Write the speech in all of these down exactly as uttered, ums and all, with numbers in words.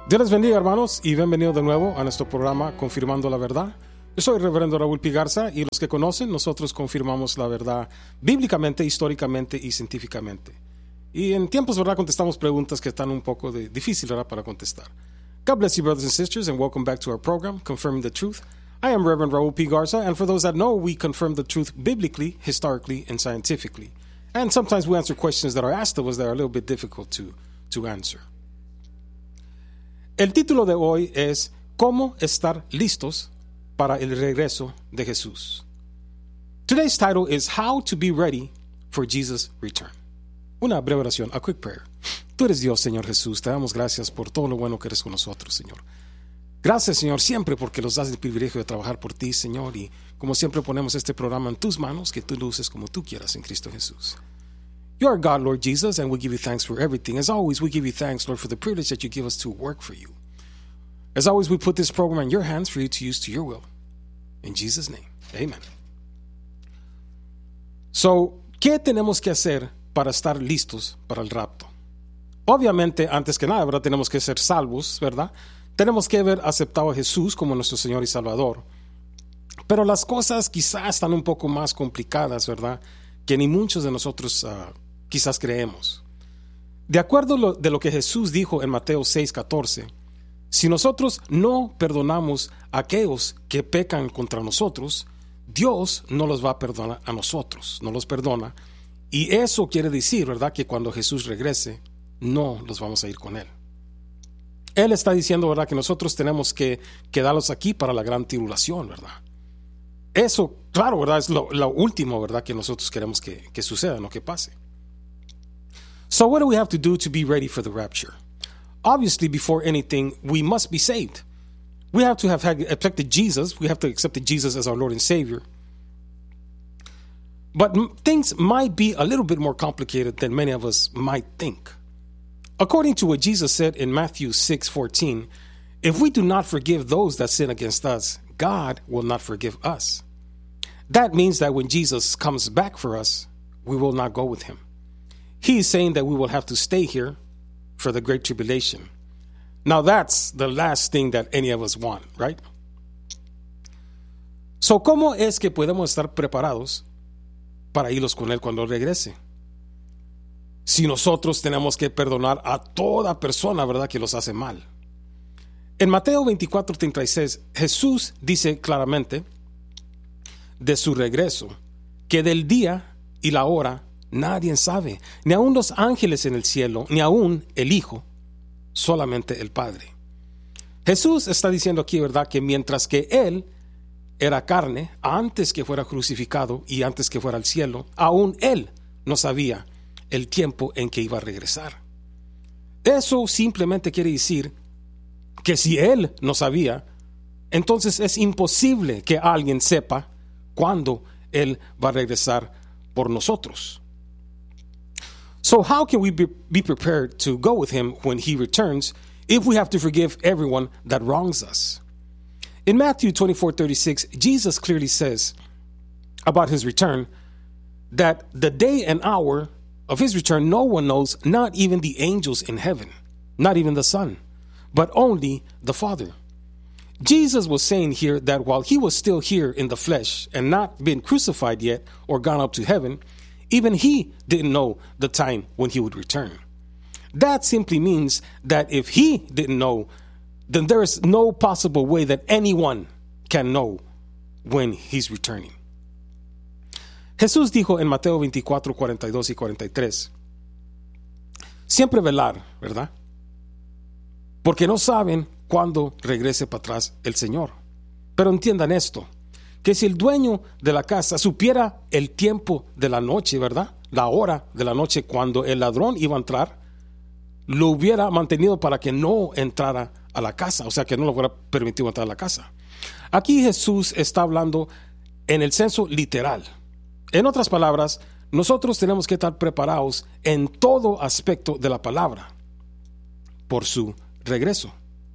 Dios les bendiga, hermanos, y bienvenidos de nuevo a nuestro programa Confirmando la Verdad. Yo soy el reverendo Raúl P. Garza, y los que conocen, nosotros confirmamos la verdad bíblicamente, históricamente y científicamente. Y en tiempos, ¿verdad?, contestamos preguntas que están un poco de, difíciles, ¿verdad?, para contestar. God bless you, brothers and sisters, and welcome back to our program, Confirming the Truth. I am Reverend Raúl P. Garza, and for those that know, we confirm the truth biblically, historically, and scientifically. And sometimes we answer questions that are asked of us that are a little bit difficult to, to answer. El título de hoy es ¿Cómo estar listos para el regreso de Jesús? Today's title is How to be ready for Jesus' return. Una breve oración, a quick prayer. Tú eres Dios, Señor Jesús. Te damos gracias por todo lo bueno que eres con nosotros, Señor. Gracias, Señor, siempre porque nos das el privilegio de trabajar por ti, Señor. Y como siempre ponemos este programa en tus manos, que tú lo uses como tú quieras en Cristo Jesús. You are God, Lord Jesus, and we give you thanks for everything. As always, we give you thanks, Lord, for the privilege that you give us to work for you. As always, we put this program in your hands for you to use to your will. In Jesus' name, amen. So, ¿qué tenemos que hacer para estar listos para el rapto? Obviamente, antes que nada, ¿verdad?, tenemos que ser salvos, ¿verdad? Tenemos que haber aceptado a Jesús como nuestro Señor y Salvador. Pero las cosas quizás están un poco más complicadas, ¿verdad?, que ni muchos de nosotros uh, quizás creemos. De acuerdo lo, de lo que Jesús dijo en Mateo seis catorce, si nosotros no perdonamos a aquellos que pecan contra nosotros, Dios no los va a perdonar a nosotros, no los perdona. Y eso quiere decir, ¿verdad?, que cuando Jesús regrese, no los vamos a ir con Él. Él está diciendo, ¿verdad?, que nosotros tenemos que quedarlos aquí para la gran tribulación, ¿verdad? Eso, claro, ¿verdad?, es lo, lo último, ¿verdad?, que nosotros queremos que, que suceda, no que pase. So what do we have to do to be ready for the rapture? Obviously, before anything, we must be saved. We have to have accepted Jesus. We have to accept Jesus as our Lord and Savior. But things might be a little bit more complicated than many of us might think. According to what Jesus said in Matthew six fourteen, if we do not forgive those that sin against us, God will not forgive us. That means that when Jesus comes back for us, we will not go with him. He is saying that we will have to stay here for the great tribulation. Now that's the last thing that any of us want, right? So, ¿cómo es que podemos estar preparados para irlos con él cuando regrese? Si nosotros tenemos que perdonar a toda persona, ¿verdad?, que los hace mal. En Mateo veinticuatro treinta y seis, Jesús dice claramente de su regreso que del día y la hora nadie sabe, ni aun los ángeles en el cielo, ni aun el Hijo, solamente el Padre. Jesús está diciendo aquí, ¿verdad?, que mientras que Él era carne, antes que fuera crucificado y antes que fuera al cielo, aún Él no sabía el tiempo en que iba a regresar. Eso simplemente quiere decir que si Él no sabía, entonces es imposible que alguien sepa cuándo Él va a regresar por nosotros. So how can we be, be prepared to go with him when he returns if we have to forgive everyone that wrongs us? In Matthew twenty-four thirty-six, Jesus clearly says about his return that the day and hour of his return no one knows, not even the angels in heaven, not even the Son, but only the Father. Jesus was saying here that while he was still here in the flesh and not been crucified yet or gone up to heaven, even he didn't know the time when he would return. That simply means that if he didn't know, then there is no possible way that anyone can know when he's returning. Jesús dijo en Mateo veinticuatro cuarenta y dos y cuarenta y tres, siempre velar, ¿verdad?, porque no saben cuándo regrese para atrás el Señor. Pero entiendan esto, que si el dueño de la casa supiera el tiempo de la noche, ¿verdad?, la hora de la noche cuando el ladrón iba a entrar, lo hubiera mantenido para que no entrara a la casa, o sea, que no lo hubiera permitido entrar a la casa. Aquí Jesús está hablando en el senso literal. En otras palabras, nosotros tenemos que estar preparados en todo aspecto de la palabra por su regreso.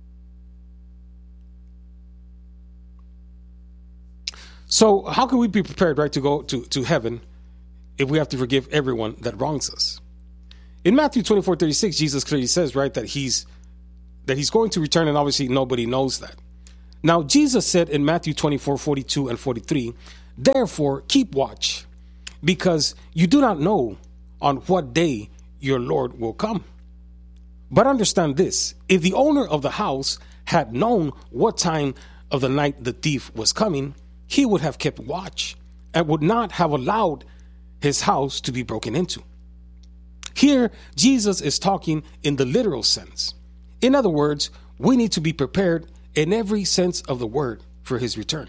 So how can we be prepared, right, to go to, to heaven if we have to forgive everyone that wrongs us? In Matthew twenty-four thirty-six, Jesus clearly says, right, that he's that he's going to return, and obviously nobody knows that. Now, Jesus said in Matthew twenty-four, forty-two and forty-three, therefore keep watch, because you do not know on what day your Lord will come. But understand this, if the owner of the house had known what time of the night the thief was coming, he would have kept watch and would not have allowed his house to be broken into. Here, Jesus is talking in the literal sense. In other words, we need to be prepared in every sense of the word for his return.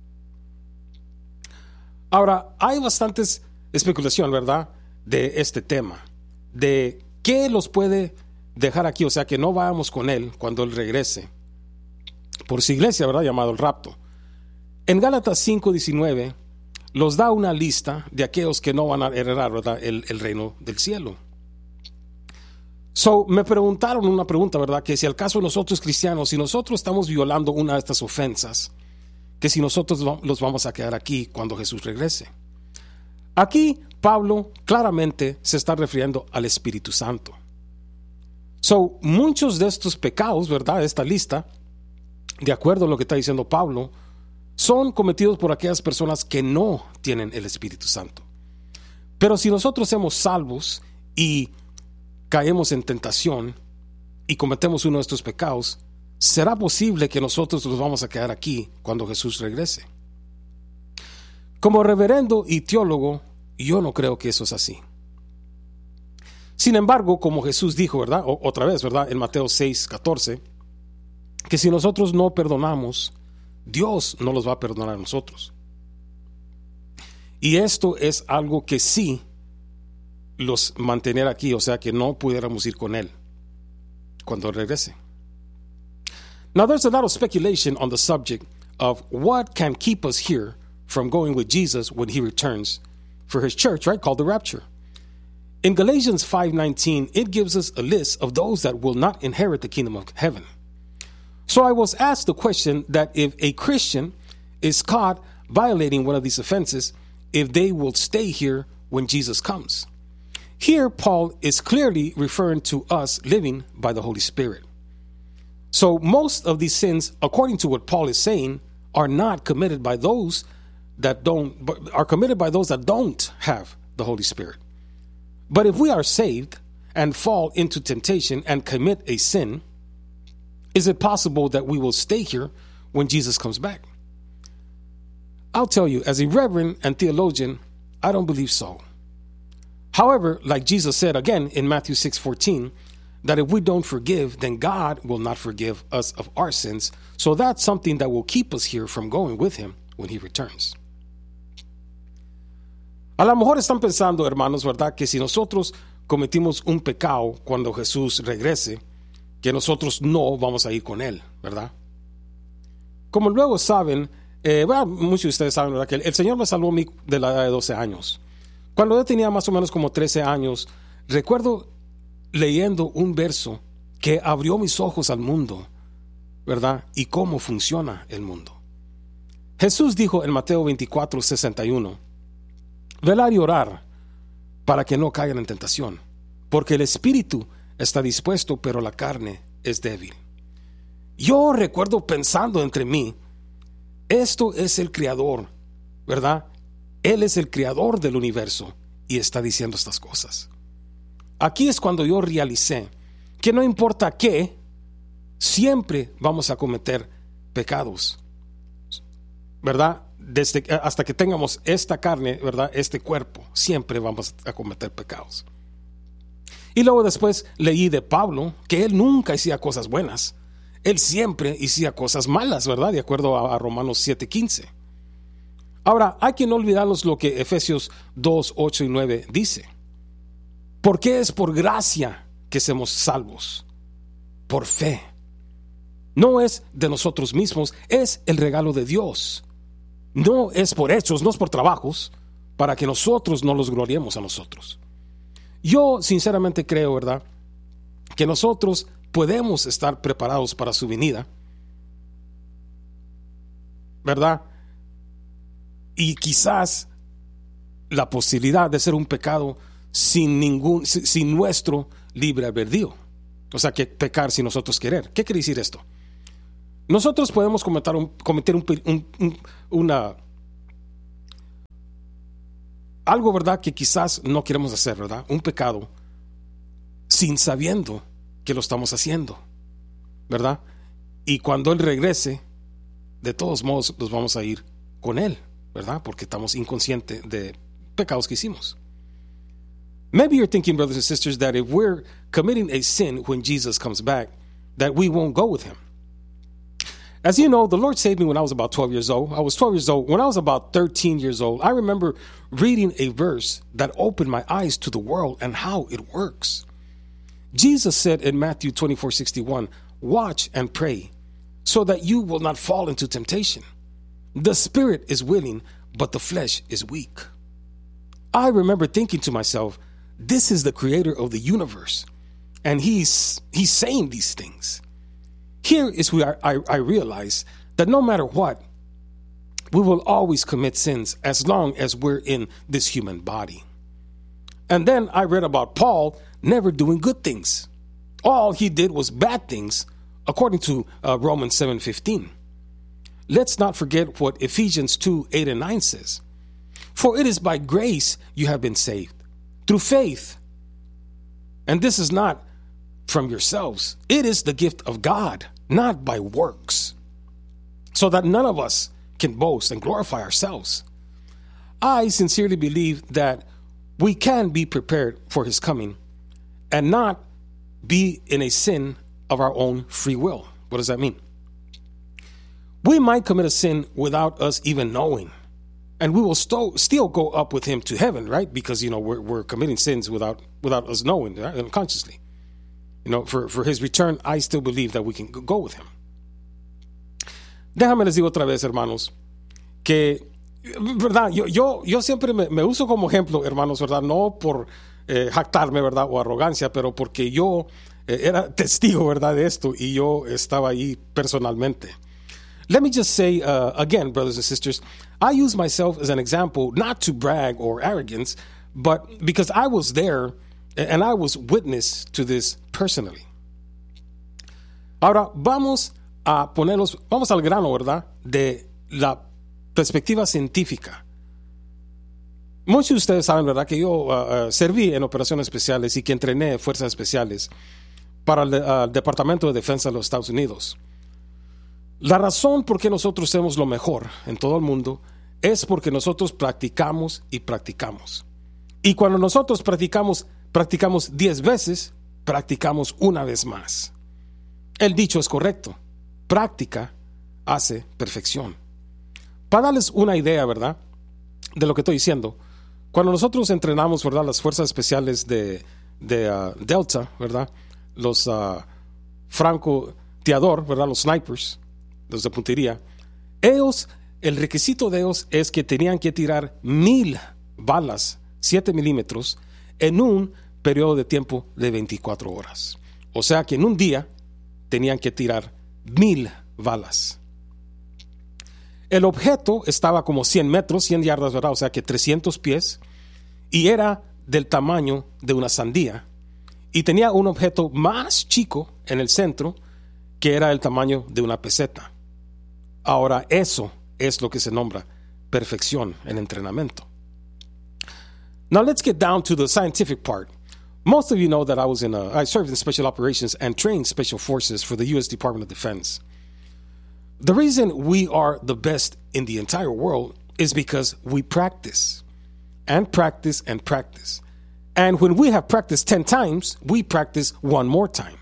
Ahora, hay bastantes especulación, ¿verdad?, de este tema, de qué los puede dejar aquí, o sea, que no vayamos con él cuando él regrese por su iglesia, ¿verdad?, llamado el rapto. En Gálatas cinco diecinueve los da una lista de aquellos que no van a heredar, ¿verdad?, el, el reino del cielo. So, me preguntaron una pregunta, ¿verdad?, que si al caso de nosotros cristianos, si nosotros estamos violando una de estas ofensas, que si nosotros los vamos a quedar aquí cuando Jesús regrese. Aquí Pablo claramente se está refiriendo al Espíritu Santo. So, muchos de estos pecados, ¿verdad?, esta lista, de acuerdo a lo que está diciendo Pablo, son cometidos por aquellas personas que no tienen el Espíritu Santo. Pero si nosotros somos salvos y caemos en tentación y cometemos uno de estos pecados, ¿será posible que nosotros nos vamos a quedar aquí cuando Jesús regrese? Como reverendo y teólogo, yo no creo que eso es así. Sin embargo, como Jesús dijo, ¿verdad?, o, otra vez, ¿verdad?, en Mateo seis catorce, que si nosotros no perdonamos, Dios no los va a perdonar a nosotros. Y esto es algo que sí los mantener aquí, o sea, que no pudiéramos ir con él cuando regrese. Now, there's a lot of speculation on the subject of what can keep us here from going with Jesus when he returns for his church, right, called the rapture. In Galatians five nineteen, it gives us a list of those that will not inherit the kingdom of heaven. So I was asked the question that if a Christian is caught violating one of these offenses, if they will stay here when Jesus comes. Here, Paul is clearly referring to us living by the Holy Spirit. So most of these sins, according to what Paul is saying, are not committed by those that don't, are committed by those that don't have the Holy Spirit. But if we are saved and fall into temptation and commit a sin, is it possible that we will stay here when Jesus comes back? I'll tell you, as a reverend and theologian, I don't believe so. However, like Jesus said again in Matthew six fourteen, that if we don't forgive, then God will not forgive us of our sins. So that's something that will keep us here from going with him when he returns. A lo mejor están pensando, hermanos, ¿verdad?, que si nosotros cometimos un pecado cuando Jesús regrese, que nosotros no vamos a ir con él, ¿verdad? Como luego saben, eh, bueno, muchos de ustedes saben, ¿verdad?, que el, el Señor me salvó a mí de la edad de doce años. Cuando yo tenía más o menos como trece años, recuerdo leyendo un verso que abrió mis ojos al mundo, ¿verdad?, y cómo funciona el mundo. Jesús dijo en Mateo veinticuatro sesenta y uno, velar y orar para que no caigan en tentación, porque el espíritu está dispuesto, pero la carne es débil. Yo recuerdo pensando entre mí, esto es el creador, ¿verdad? Él es el creador del universo y está diciendo estas cosas. Aquí es cuando yo realicé que no importa qué, siempre vamos a cometer pecados, ¿verdad? Desde, hasta que tengamos esta carne, ¿verdad?, este cuerpo, siempre vamos a cometer pecados. Y luego después leí de Pablo que él nunca hacía cosas buenas, él siempre hacía cosas malas, ¿verdad?, de acuerdo a, a Romanos siete quince. Ahora, hay que no olvidarnos lo que Efesios dos, ocho y nueve dice. Porque es por gracia que somos salvos, por fe. No es de nosotros mismos, es el regalo de Dios. No es por hechos, no es por trabajos, para que nosotros no los gloriemos a nosotros. Yo sinceramente creo, ¿verdad?, que nosotros podemos estar preparados para su venida, ¿verdad? Y quizás la posibilidad de ser un pecado sin ningún, sin nuestro libre albedrío. O sea, que pecar sin nosotros querer. ¿Qué quiere decir esto? Nosotros podemos cometer un, cometer un, un, un, una algo, ¿verdad?, que quizás no queremos hacer, ¿verdad? Un pecado sin sabiendo que lo estamos haciendo, ¿verdad? Y cuando Él regrese, de todos modos nos vamos a ir con Él, ¿verdad? Porque estamos inconscientes de pecados que hicimos. Maybe you're thinking, brothers and sisters, that if we're committing a sin when Jesus comes back, that we won't go with Him. As you know, the Lord saved me when I was about twelve years old. I was twelve years old. When I was about thirteen years old, I remember reading a verse that opened my eyes to the world and how it works. Jesus said in Matthew twenty-four sixty-one, "Watch and pray so that you will not fall into temptation. The spirit is willing, but the flesh is weak." I remember thinking to myself, this is the creator of the universe, and he's he's saying these things. Here is where I, I realize that no matter what, we will always commit sins as long as we're in this human body. And then I read about Paul never doing good things. All he did was bad things, according to uh, Romans seven fifteen. Let's not forget what Ephesians two eight and nine says. For it is by grace you have been saved, through faith. And this is not from yourselves. It is the gift of God, not by works, so that none of us can boast and glorify ourselves. I sincerely believe that we can be prepared for His coming and not be in a sin of our own free will. What does that mean? We might commit a sin without us even knowing, and we will st- still go up with Him to heaven, right? Because, you know, we're, we're committing sins without without us knowing, right? Unconsciously. You know, for, for His return, I still believe that we can go with Him. Déjame les digo otra vez, hermanos, que, ¿verdad? Yo, yo, yo siempre me, me uso como ejemplo, hermanos, ¿verdad? No por eh, jactarme, ¿verdad? O arrogancia, pero porque yo eh, era testigo, ¿verdad? De esto, y yo estaba ahí personalmente. Let me just say, uh, again, brothers and sisters, I use myself as an example, not to brag or arrogance, but because I was there and I was witness to this personally. Ahora, vamos a ponerlos, vamos al grano, ¿verdad? De la perspectiva científica. Muchos de ustedes saben, ¿verdad?, que yo uh, uh, serví en operaciones especiales y que entrené fuerzas especiales para el uh, Departamento de Defensa de los Estados Unidos. La razón por qué nosotros somos lo mejor en todo el mundo es porque nosotros practicamos y practicamos. Y cuando nosotros practicamos, practicamos diez veces, practicamos una vez más. El dicho es correcto. Práctica hace perfección. Para darles una idea, ¿verdad?, de lo que estoy diciendo, cuando nosotros entrenamos, ¿verdad?, las fuerzas especiales de, de uh, Delta, ¿verdad?, los uh, francotirador, ¿verdad?, los snipers, los de puntería, ellos, el requisito de ellos es que tenían que tirar mil balas, siete milímetros, en un periodo de tiempo de veinticuatro horas. O sea que en un día tenían que tirar mil balas. El objeto estaba como cien metros, cien yardas, ¿verdad? O sea que trescientos pies, y era del tamaño de una sandía, y tenía un objeto más chico en el centro, que era el tamaño de una peseta. Ahora, eso es lo que se nombra perfección en entrenamiento. Now let's get down to the scientific part. Most of you know that I was in a, I served in special operations and trained special forces for the U S Department of Defense. The reason we are the best in the entire world is because we practice and practice and practice. And when we have practiced ten times, we practice one more time.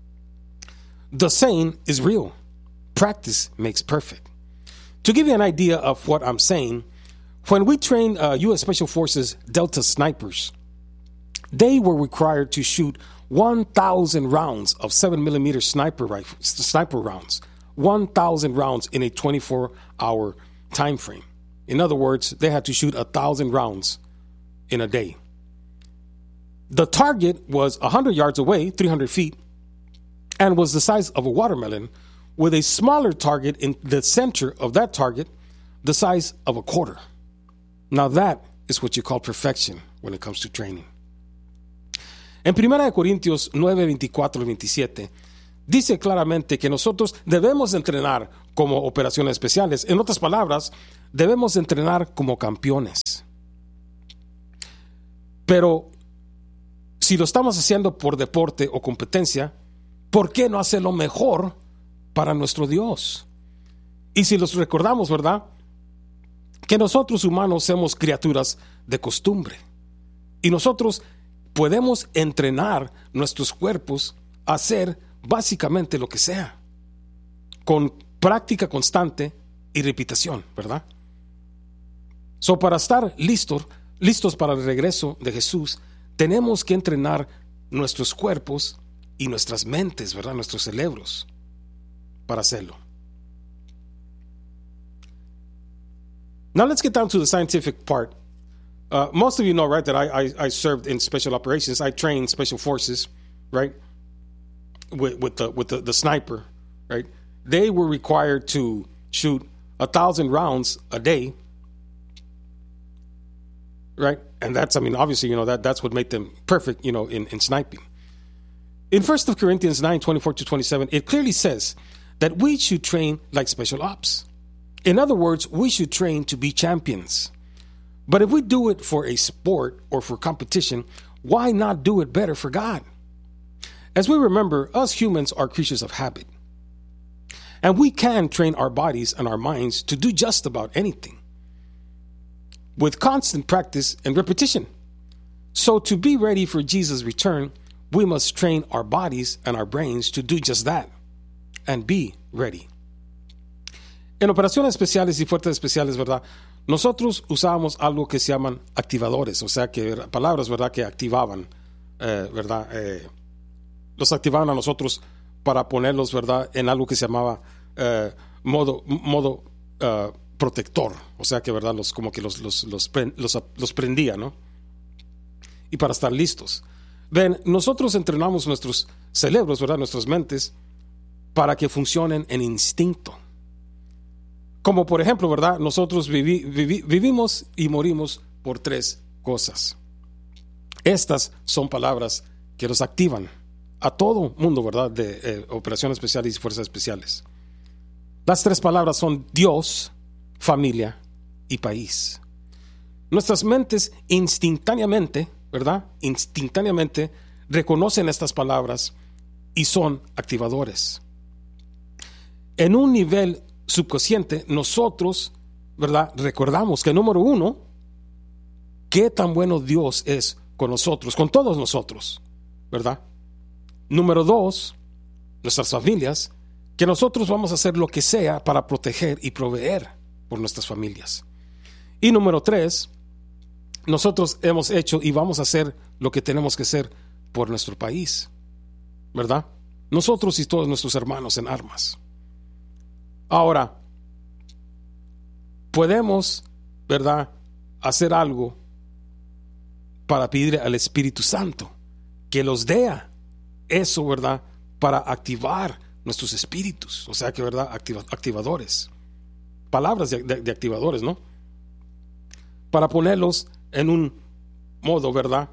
The saying is real. Practice makes perfect. To give you an idea of what I'm saying, when we trained uh, U S Special Forces Delta snipers, they were required to shoot one thousand rounds of seven millimeter sniper rifle, sniper rounds, one thousand rounds in a twenty-four hour time frame. In other words, they had to shoot one thousand rounds in a day. The target was one hundred yards away, three hundred feet, and was the size of a watermelon, with a smaller target in the center of that target, the size of a quarter. Now that is what you call perfection when it comes to training. En primera de Corintios nueve, veinticuatro y veintisiete, dice claramente que nosotros debemos entrenar como operaciones especiales. En otras palabras, debemos entrenar como campeones. Pero si lo estamos haciendo por deporte o competencia, ¿por qué no hacerlo mejor para nuestro Dios? Y si los recordamos, ¿verdad? Que nosotros humanos somos criaturas de costumbre. Y nosotros podemos entrenar nuestros cuerpos a hacer básicamente lo que sea, con práctica constante y repetición, ¿verdad? So, para estar listos, listos para el regreso de Jesús, tenemos que entrenar nuestros cuerpos y nuestras mentes, ¿verdad? Nuestros cerebros para hacerlo. Now let's get down to the scientific part. Uh, most of you know, right, that I, I, I served in special operations. I trained special forces, right, with, with the with the, the sniper, right. They were required to shoot a thousand rounds a day, right, and that's, I mean, obviously, you know, that that's what made them perfect, you know, in, in sniping. In First Corinthians nine, twenty-four to twenty-seven, it clearly says that we should train like special ops. In other words, we should train to be champions. But if we do it for a sport or for competition, why not do it better for God? As we remember, us humans are creatures of habit. And we can train our bodies and our minds to do just about anything with constant practice and repetition. So to be ready for Jesus' return, we must train our bodies and our brains to do just that and be ready. En operaciones especiales y fuerzas especiales, ¿verdad? Nosotros usábamos algo que se llaman activadores, o sea, que palabras, ¿verdad?, que activaban, eh, ¿verdad? Eh, los activaban a nosotros para ponerlos, ¿verdad?, en algo que se llamaba eh, modo, modo uh, protector, o sea, que, ¿verdad?, los, como que los, los, los, los, los prendía, ¿no? Y para estar listos. Ven, nosotros entrenamos nuestros cerebros, ¿verdad?, nuestras mentes, para que funcionen en instinto. Como por ejemplo, ¿verdad? Nosotros vivi, vivi, vivimos y morimos por tres cosas. Estas son palabras que nos activan a todo mundo, ¿verdad? De eh, operaciones especiales y fuerzas especiales. Las tres palabras son Dios, familia y país. Nuestras mentes instantáneamente, ¿verdad? Instantáneamente reconocen estas palabras y son activadores. En un nivel subconsciente, nosotros, ¿verdad?, recordamos que, número uno, qué tan bueno Dios es con nosotros, con todos nosotros, ¿verdad? Número dos, nuestras familias, que nosotros vamos a hacer lo que sea para proteger y proveer por nuestras familias. Y número tres, nosotros hemos hecho y vamos a hacer lo que tenemos que hacer por nuestro país, ¿verdad? Nosotros y todos nuestros hermanos en armas. Ahora, podemos, ¿verdad?, hacer algo para pedir al Espíritu Santo que los dé eso, ¿verdad?, para activar nuestros espíritus, o sea que, ¿verdad?, Activa, activadores, palabras de, de, de activadores, ¿no? Para ponerlos en un modo, ¿verdad?,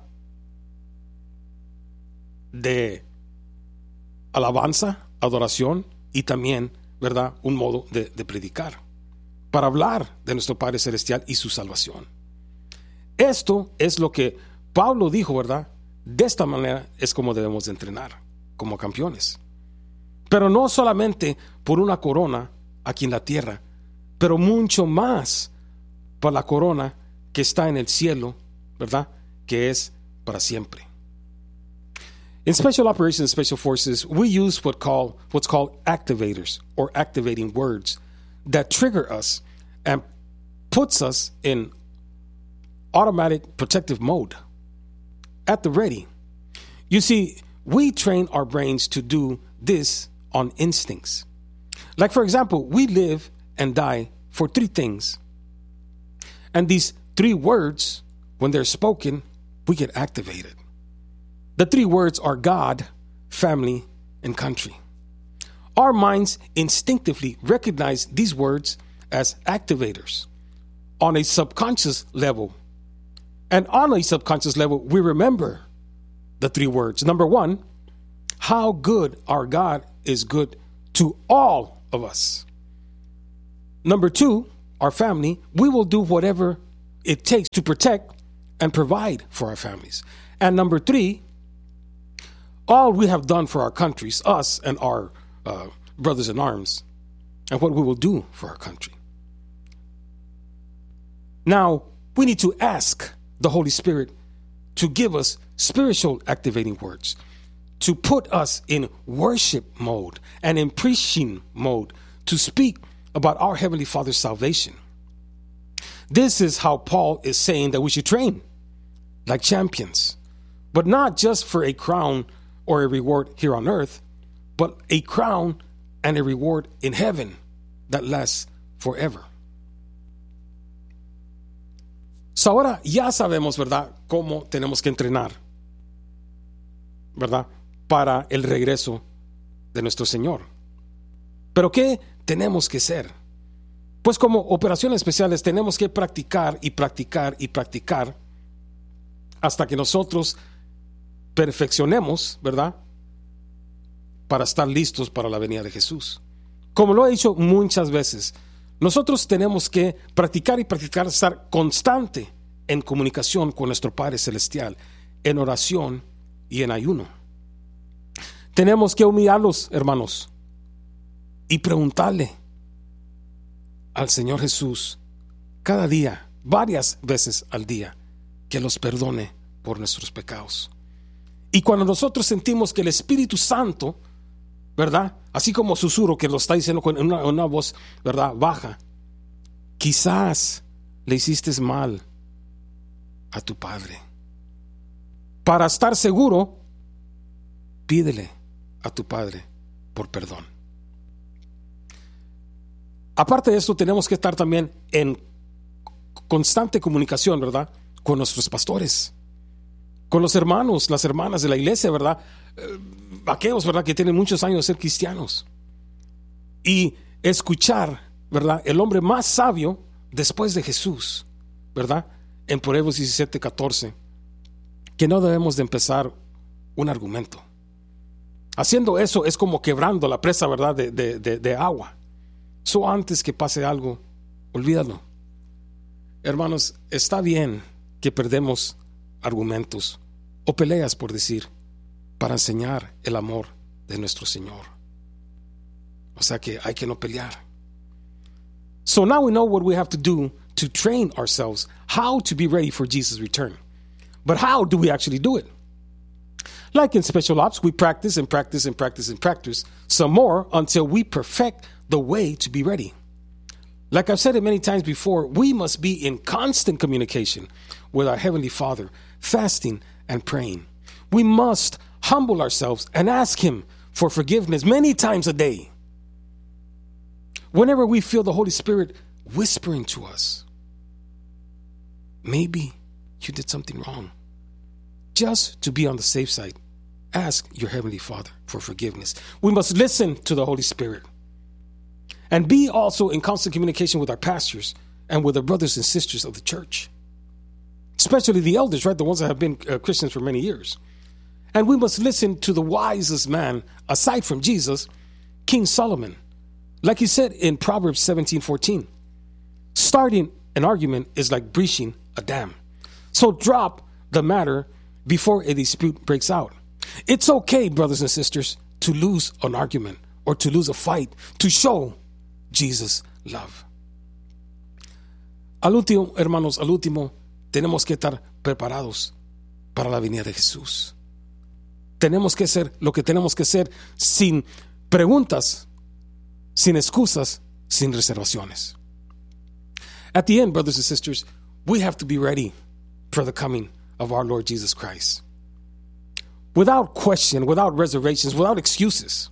de alabanza, adoración y también, ¿verdad?, un modo de, de predicar, para hablar de nuestro Padre Celestial y su salvación. Esto es lo que Pablo dijo, ¿verdad? De esta manera es como debemos de entrenar, como campeones. Pero no solamente por una corona aquí en la tierra, pero mucho más por la corona que está en el cielo, ¿verdad?, que es para siempre. In special operations, special forces, we use what call, what's called activators or activating words that trigger us and puts us in automatic protective mode at the ready. You see, we train our brains to do this on instincts. Like, for example, we live and die for three things. And these three words, when they're spoken, we get activated. The three words are God, family, and country. Our minds instinctively recognize these words as activators on a subconscious level. And on a subconscious level, we remember the three words. Number one, how good our God is good to all of us. Number two, our family, we will do whatever it takes to protect and provide for our families. And number three, all we have done for our countries, us and our uh, brothers in arms, and what we will do for our country. Now, we need to ask the Holy Spirit to give us spiritual activating words, to put us in worship mode and in preaching mode, to speak about our Heavenly Father's salvation. This is how Paul is saying that we should train like champions, but not just for a crown or a reward here on earth, but a crown and a reward in heaven that lasts forever. So ahora ya sabemos, ¿verdad?, cómo tenemos que entrenar, ¿verdad?, para el regreso de nuestro Señor. Pero ¿qué tenemos que hacer? Pues como operaciones especiales tenemos que practicar y practicar y practicar hasta que nosotros perfeccionemos, ¿verdad?, para estar listos para la venida de Jesús. Como lo he dicho muchas veces, nosotros tenemos que practicar y practicar, estar constante en comunicación con nuestro Padre Celestial, en oración y en ayuno. Tenemos que humillarlos, hermanos, y preguntarle al Señor Jesús cada día, varias veces al día, que los perdone por nuestros pecados. Y cuando nosotros sentimos que el Espíritu Santo, ¿verdad?, así como susurro que lo está diciendo con una, una voz, ¿verdad?, baja, quizás le hiciste mal a tu padre. Para estar seguro, pídele a tu padre por perdón. Aparte de esto, tenemos que estar también en constante comunicación, ¿verdad?, con nuestros pastores, con los hermanos, las hermanas de la iglesia, ¿verdad?, eh, aquellos, ¿verdad?, que tienen muchos años de ser cristianos, y escuchar, ¿verdad?, el hombre más sabio después de Jesús, ¿verdad?, en Proverbios diecisiete catorce, que no debemos de empezar un argumento. Haciendo eso es como quebrando la presa, ¿verdad?, de, de, de, de agua. So antes que pase algo, olvídalo. Hermanos, está bien que perdemos argumentos o peleas, por decir, para enseñar el amor de nuestro Señor. O sea que hay que no pelear. So now we know what we have to do to train ourselves, how to be ready for Jesus' return. But how do we actually do it? Like in special ops, we practice and practice and practice and practice some more until we perfect the way to be ready. Like I've said it many times before, we must be in constant communication with our Heavenly Father, fasting and praying. We must humble ourselves and ask Him for forgiveness many times a day. Whenever we feel the Holy Spirit whispering to us, maybe you did something wrong, just to be on the safe side, ask your Heavenly Father for forgiveness. We must listen to the Holy Spirit and be also in constant communication with our pastors and with the brothers and sisters of the church, especially the elders, right? The ones that have been uh, Christians for many years. And we must listen to the wisest man, aside from Jesus, King Solomon. Like he said in Proverbs seventeen fourteen, starting an argument is like breaching a dam. So drop the matter before a dispute breaks out. It's okay, brothers and sisters, to lose an argument or to lose a fight to show Jesus' love. Al último, hermanos, al último, tenemos que estar preparados para la venida de Jesús. Tenemos que hacer lo que tenemos que hacer sin preguntas, sin excusas, sin reservaciones. At the end, brothers and sisters, we have to be ready for the coming of our Lord Jesus Christ. Without question, without reservations, without excuses.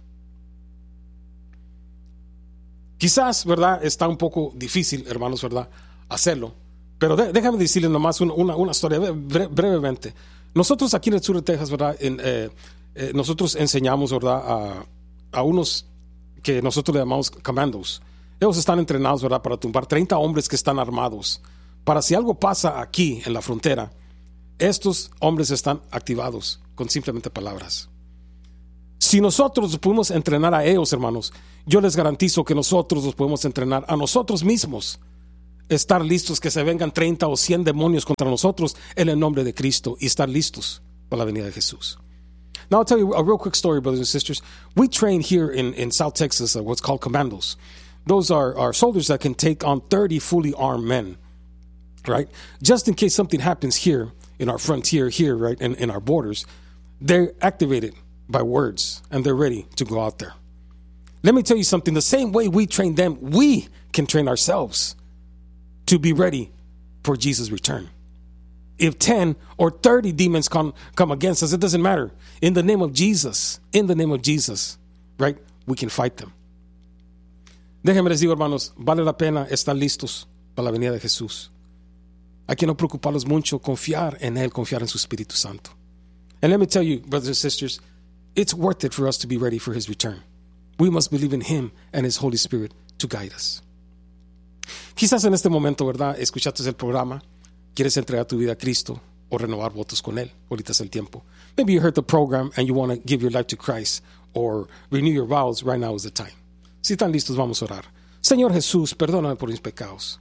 Quizás, ¿verdad?, está un poco difícil, hermanos, ¿verdad?, hacerlo. Pero de, déjame decirles nomás una, una, una historia bre, brevemente. Nosotros aquí en el sur de Texas, ¿verdad?, en, eh, eh, nosotros enseñamos, ¿verdad?, a, a unos que nosotros le llamamos commandos. Ellos están entrenados, ¿verdad?, para tumbar treinta hombres que están armados. Para si algo pasa aquí en la frontera, estos hombres están activados con simplemente palabras. Si nosotros podemos entrenar a ellos, hermanos, yo les garantizo que nosotros los podemos entrenar a nosotros mismos. Estar listos que se vengan treinta o cien demonios contra nosotros en el nombre de Cristo y estar listos para la venida de Jesús. Now I'll tell you a real quick story, brothers and sisters. We train here in, in South Texas uh, what's called commandos. Those are, are soldiers that can take on thirty fully armed men, right? Just in case something happens here in our frontier here, right, in, in our borders, they're activated by words and they're ready to go out there. Let me tell you something. The same way we train them, we can train ourselves to be ready for Jesus' return. If ten or thirty demons come, come against us, it doesn't matter. In the name of Jesus, in the name of Jesus, right, we can fight them. Déjenme les digo, hermanos, vale la pena estar listos para la venida de Jesús. Hay que no preocuparlos mucho, confiar en Él, confiar en su Espíritu Santo. And let me tell you, brothers and sisters, it's worth it for us to be ready for His return. We must believe in Him and His Holy Spirit to guide us. Quizás en este momento, ¿verdad? Escuchaste el programa, quieres entregar tu vida a Cristo o renovar votos con Él. Ahorita es el tiempo. Maybe you heard the program and you want to give your life to Christ or renew your vows. Right now is the time. Si están listos, vamos a orar. Señor Jesús, perdóname por mis pecados.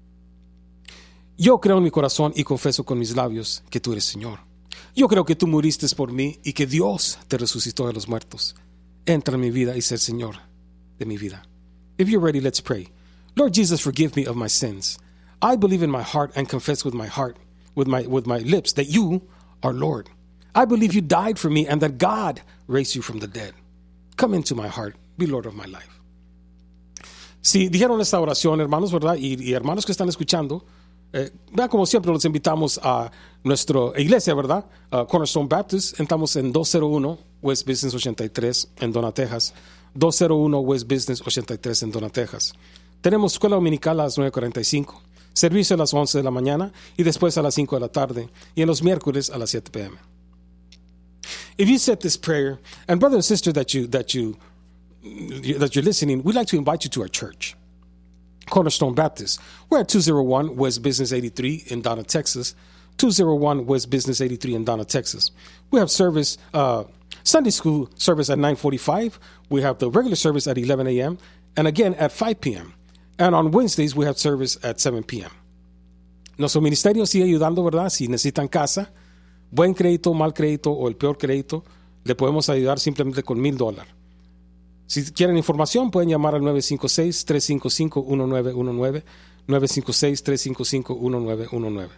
Yo creo en mi corazón y confieso con mis labios que tú eres Señor. Yo creo que tú muriste por mí y que Dios te resucitó de los muertos. Entra en mi vida y sé Señor de mi vida. If you're ready, let's pray. Lord Jesus, forgive me of my sins. I believe in my heart and confess with my heart, with my, with my lips, that you are Lord. I believe you died for me and that God raised you from the dead. Come into my heart. Be Lord of my life. Si dijeron esta oración, hermanos, ¿verdad? Y, y hermanos que están escuchando, eh, vean, como siempre los invitamos a nuestra iglesia, ¿verdad? Uh, Cornerstone Baptist. Estamos en doscientos uno West Business ochenta y tres en Donna, Texas. doscientos uno West Business ochenta y tres en Donna, Texas. Tenemos escuela dominical a las nueve cuarenta y cinco, servicio a las once de la mañana y después a las cinco de la tarde, y en los miércoles a las siete p m If you said this prayer, and brother and sister that you that you that you're listening, we'd like to invite you to our church, Cornerstone Baptist. We're at two oh one West Business eighty-three in Donna, Texas. two oh one West Business eighty-three in Donna, Texas. We have service, uh, Sunday school service at nine forty-five. We have the regular service at eleven a m and again at five p m And on Wednesdays, we have service at seven p m Nuestro ministerio sigue ayudando, ¿verdad? Si necesitan casa, buen crédito, mal crédito o el peor crédito, le podemos ayudar simplemente con mil dólares. Si quieren información, pueden llamar al nueve cinco seis, tres cinco cinco, uno nueve uno nueve, nueve cinco seis, tres cinco cinco, uno nueve uno nueve.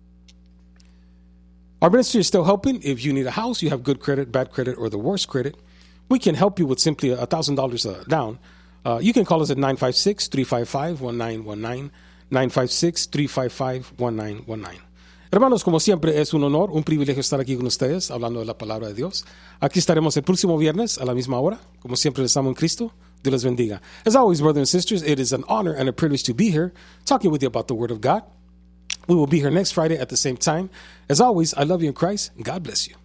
Our ministry is still helping. If you need a house, you have good credit, bad credit, or the worst credit, we can help you with simply one thousand dollars down. Uh, you can call us at nine five six, three five five, one nine one nine, nine five six, three five five, one nine one nine. Hermanos, como siempre, es un honor, un privilegio estar aquí con ustedes, hablando de la palabra de Dios. Aquí estaremos el próximo viernes a la misma hora. Como siempre, les amo en Cristo. Dios les bendiga. As always, brothers and sisters, it is an honor and a privilege to be here, talking with you about the Word of God. We will be here next Friday at the same time. As always, I love you in Christ. God bless you.